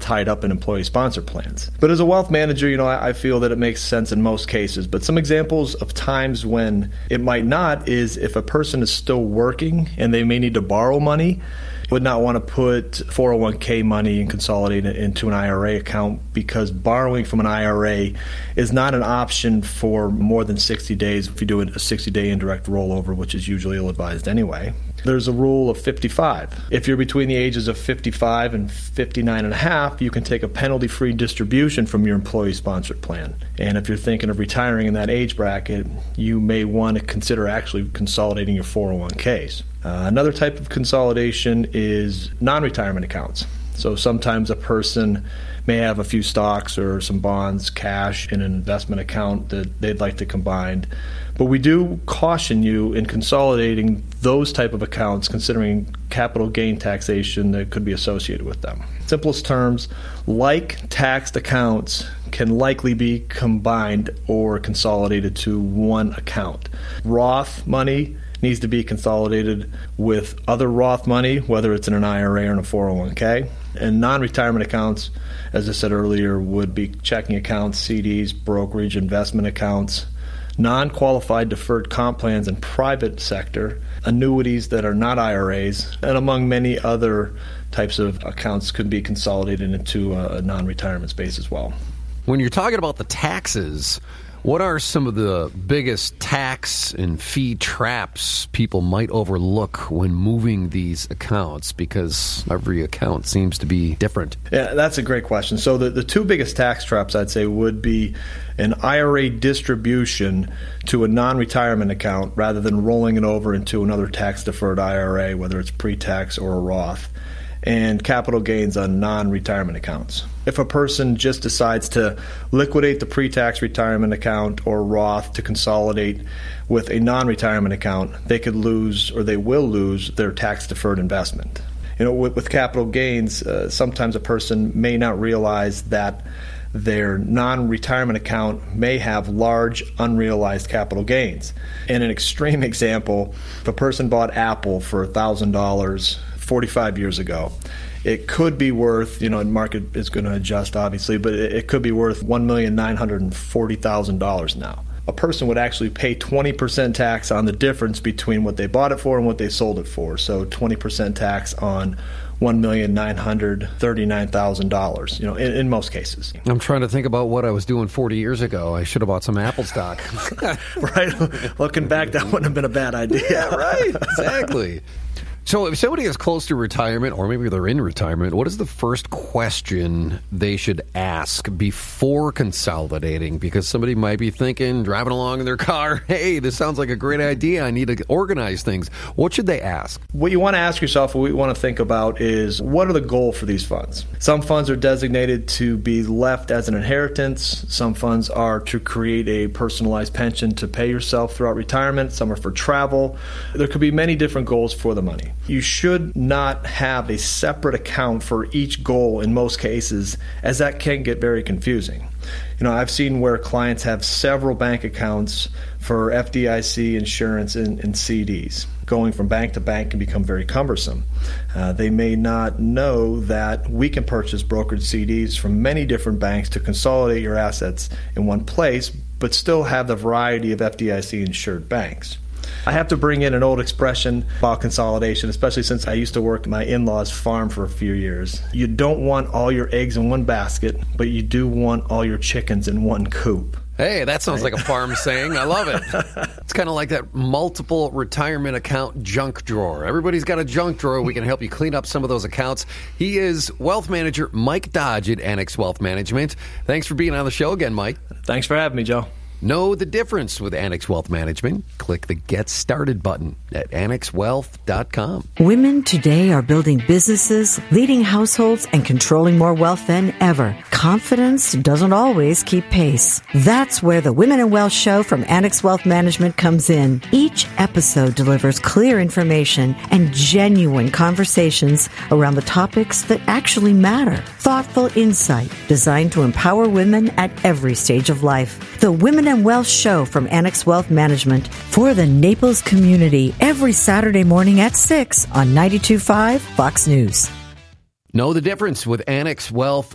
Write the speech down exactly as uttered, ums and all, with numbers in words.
tied up in employee-sponsored plans. But as a wealth manager, you know, I, I feel that it makes sense in most cases. But some examples of times when it might not is if a person is still working and they may need to borrow money, would not want to put four oh one k money and consolidate it into an I R A account because borrowing from an I R A is not an option for more than sixty days if you do a sixty-day indirect rollover, which is usually ill-advised anyway. There's a rule of fifty-five. If you're between the ages of fifty-five and fifty-nine and a half, you can take a penalty-free distribution from your employee-sponsored plan. And if you're thinking of retiring in that age bracket, you may want to consider actually consolidating your four oh one k's. Uh, another type of consolidation is non-retirement accounts. So sometimes a person may have a few stocks or some bonds, cash in an investment account that they'd like to combine. But we do caution you in consolidating those type of accounts considering capital gain taxation that could be associated with them. Simplest terms, like taxed accounts can likely be combined or consolidated to one account. Roth money needs to be consolidated with other Roth money, whether it's in an I R A or in a four oh one k. And non-retirement accounts, as I said earlier, would be checking accounts, C Ds, brokerage, investment accounts, non-qualified deferred comp plans in private sector, annuities that are not I R As, and among many other types of accounts could be consolidated into a non-retirement space as well. When you're talking about the taxes, what are some of the biggest tax and fee traps people might overlook when moving these accounts? Because every account seems to be different. Yeah, that's a great question. So the, the two biggest tax traps, I'd say, would be an I R A distribution to a non-retirement account rather than rolling it over into another tax-deferred I R A, whether it's pre-tax or a Roth, and capital gains on non-retirement accounts. If a person just decides to liquidate the pre-tax retirement account or Roth to consolidate with a non-retirement account, they could lose or they will lose their tax-deferred investment. You know, with, with capital gains, uh, sometimes a person may not realize that their non-retirement account may have large unrealized capital gains. In an extreme example, if a person bought Apple for one thousand dollars forty-five years ago, it could be worth, you know, the market is going to adjust obviously, but it, it could be worth one million nine hundred forty thousand dollars now. A person would actually pay twenty percent tax on the difference between what they bought it for and what they sold it for. So twenty percent tax on one million nine hundred thirty-nine thousand dollars, you know, in, in most cases. I'm trying to think about what I was doing forty years ago. I should have bought some Apple stock. Right? Looking back, that wouldn't have been a bad idea. Yeah, right. Exactly. So if somebody is close to retirement, or maybe they're in retirement, what is the first question they should ask before consolidating? Because somebody might be thinking, driving along in their car, hey, this sounds like a great idea. I need to organize things. What should they ask? What you want to ask yourself, what you want to think about is, what are the goals for these funds? Some funds are designated to be left as an inheritance. Some funds are to create a personalized pension to pay yourself throughout retirement. Some are for travel. There could be many different goals for the money. You should not have a separate account for each goal in most cases, as that can get very confusing. You know, I've seen where clients have several bank accounts for F D I C insurance and, and C Ds. Going from bank to bank can become very cumbersome. Uh, they may not know that we can purchase brokered C Ds from many different banks to consolidate your assets in one place, but still have the variety of F D I C insured banks. I have to bring in an old expression about consolidation, especially since I used to work at my in-laws' farm for a few years. You don't want all your eggs in one basket, but you do want all your chickens in one coop. Hey, that sounds right? like a farm saying. I love it. It's kind of like that multiple retirement account junk drawer. Everybody's got a junk drawer. We can help you clean up some of those accounts. He is wealth manager Mike Dodge at Annex Wealth Management. Thanks for being on the show again, Mike. Thanks for having me, Joe. Know the difference with Annex Wealth Management? Click the Get Started button at annex wealth dot com. Women today are building businesses, leading households, and controlling more wealth than ever. Confidence doesn't always keep pace. That's where the Women in Wealth show from Annex Wealth Management comes in. Each episode delivers clear information and genuine conversations around the topics that actually matter. Thoughtful insight designed to empower women at every stage of life. The Women in Wealth show from Annex Wealth Management for the Naples community every Saturday morning at six on ninety-two point five Fox News. Know the difference with Annex Wealth